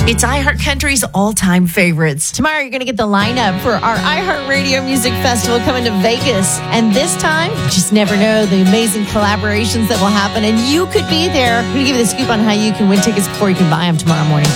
It's iHeartCountry's all-time favorites. Tomorrow, you're going to get the lineup for our iHeartRadio Music Festival coming to Vegas. And this time, you just never know the amazing collaborations that will happen. And you could be there. I'm going to give you the scoop on how you can win tickets before you can buy them tomorrow morning.